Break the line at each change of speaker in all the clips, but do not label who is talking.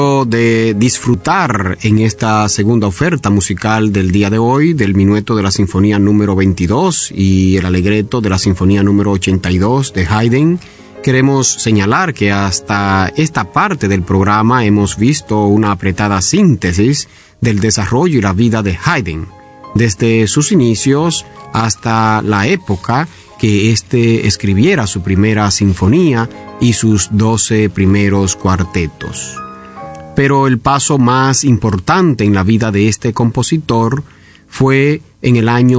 De disfrutar en esta segunda oferta musical del día de hoy del minueto de la Sinfonía número 22 y el alegreto de la Sinfonía número 82 de Haydn, queremos señalar que hasta esta parte del programa hemos visto una apretada síntesis del desarrollo y la vida de Haydn, desde sus inicios hasta la época que éste escribiera su primera sinfonía y sus 12 primeros cuartetos. Pero el paso más importante en la vida de este compositor fue en el año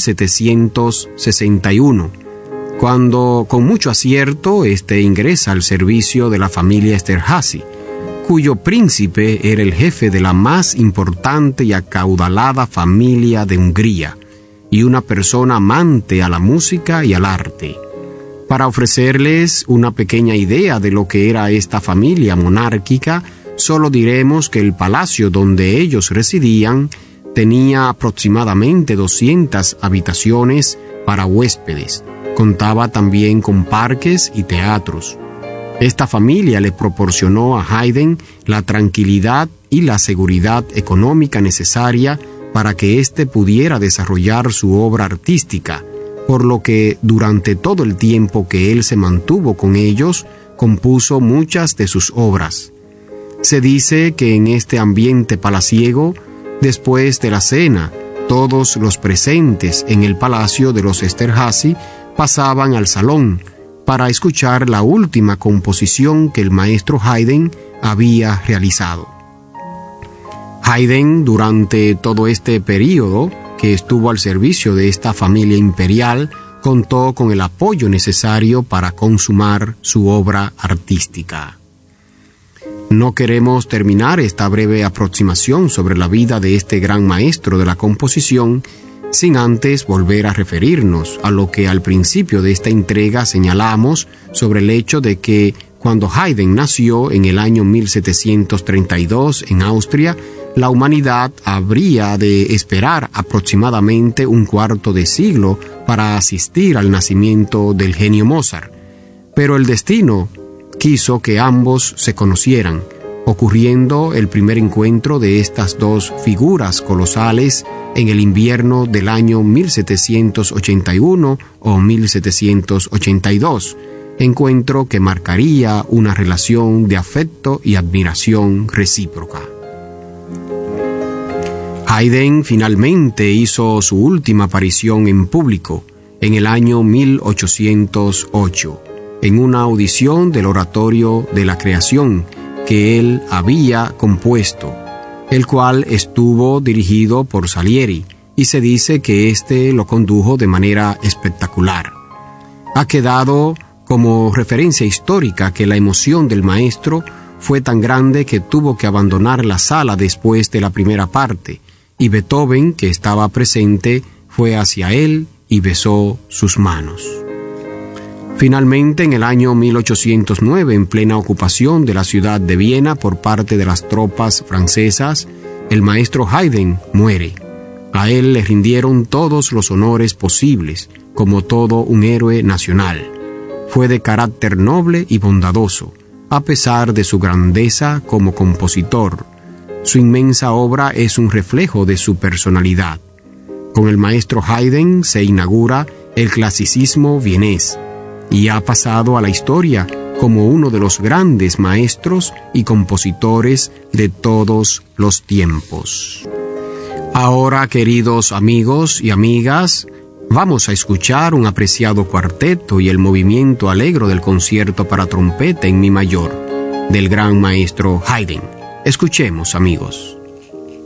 1761, cuando con mucho acierto ingresa al servicio de la familia Esterházy, cuyo príncipe era el jefe de la más importante y acaudalada familia de Hungría, y una persona amante a la música y al arte. Para ofrecerles una pequeña idea de lo que era esta familia monárquica, solo diremos que el palacio donde ellos residían tenía aproximadamente 200 habitaciones para huéspedes. Contaba también con parques y teatros. Esta familia le proporcionó a Haydn la tranquilidad y la seguridad económica necesaria para que éste pudiera desarrollar su obra artística, por lo que durante todo el tiempo que él se mantuvo con ellos, compuso muchas de sus obras. Se dice que en este ambiente palaciego, después de la cena, todos los presentes en el palacio de los Esterházy pasaban al salón para escuchar la última composición que el maestro Haydn había realizado. Haydn, durante todo este período que estuvo al servicio de esta familia imperial, contó con el apoyo necesario para consumar su obra artística. No queremos terminar esta breve aproximación sobre la vida de este gran maestro de la composición sin antes volver a referirnos a lo que al principio de esta entrega señalamos sobre el hecho de que cuando Haydn nació en el año 1732 en Austria, la humanidad habría de esperar aproximadamente un cuarto de siglo para asistir al nacimiento del genio Mozart. Pero el destino quiso que ambos se conocieran, ocurriendo el primer encuentro de estas dos figuras colosales en el invierno del año 1781 o 1782, encuentro que marcaría una relación de afecto y admiración recíproca. Haydn finalmente hizo su última aparición en público en el año 1808, en una audición del Oratorio de la Creación que él había compuesto, el cual estuvo dirigido por Salieri, y se dice que éste lo condujo de manera espectacular. Ha quedado como referencia histórica que la emoción del maestro fue tan grande que tuvo que abandonar la sala después de la primera parte, y Beethoven, que estaba presente, fue hacia él y besó sus manos. Finalmente, en el año 1809, en plena ocupación de la ciudad de Viena por parte de las tropas francesas, el maestro Haydn muere. A él le rindieron todos los honores posibles, como todo un héroe nacional. Fue de carácter noble y bondadoso, a pesar de su grandeza como compositor. Su inmensa obra es un reflejo de su personalidad. Con el maestro Haydn se inaugura el clasicismo vienés, y ha pasado a la historia como uno de los grandes maestros y compositores de todos los tiempos. Ahora, queridos amigos y amigas, vamos a escuchar un apreciado cuarteto y el movimiento alegre del concierto para trompeta en mi mayor, del gran maestro Haydn. Escuchemos, amigos.